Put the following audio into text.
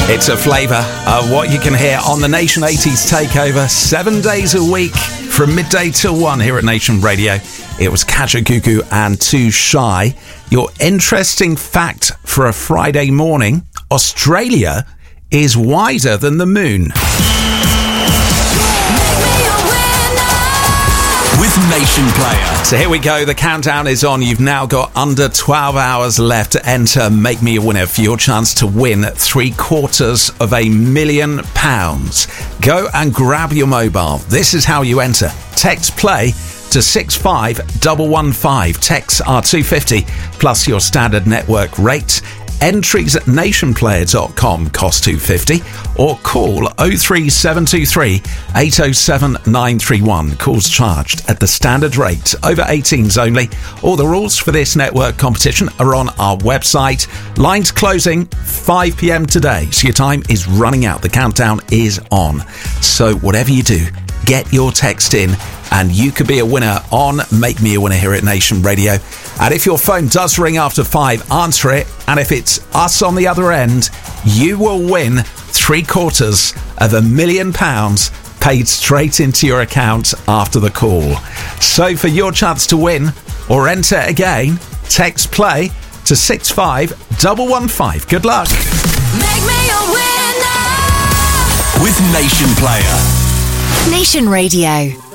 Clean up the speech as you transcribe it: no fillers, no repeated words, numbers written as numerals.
It's a flavour of what you can hear on the Nation 80s Takeover 7 days a week from midday till 1 here at Nation Radio. It was Kajagoogoo and Too Shy. Your interesting fact for a Friday morning: Australia is wider than the moon. With Nation Player. So here we go, the countdown is on. You've now got under 12 hours left to enter Make Me a Winner for your chance to win £750,000. Go and grab your mobile. This is how you enter. Text play to 65115. Texts are $2.50 plus your standard network rate. Entries at nationplayer.com cost $2.50 or call 03723 807 931. Calls charged at the standard rate. Over 18s only. All the rules for this network competition are on our website. Lines closing 5 p.m. today, so your time is running out. The countdown is on. So whatever you do, get your text in and you could be a winner on Make Me a Winner here at Nation Radio. And if your phone does ring after 5, answer it. And if it's us on the other end, you will win £750,000 paid straight into your account after the call. So for your chance to win or enter again, text play to 65115. Good luck. Make me a winner with Nation Player. Nation Radio.